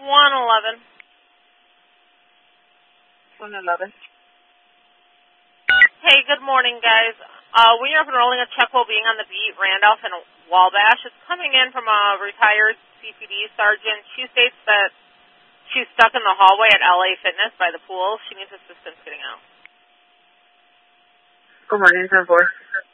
111. 111. Hey, good morning, guys. We are enrolling a check while being on the beat, Randolph and Wabash. It's coming in from a retired CPD sergeant. She states that she's stuck in the hallway at LA Fitness by the pool. She needs assistance getting out. Good morning, 10-4.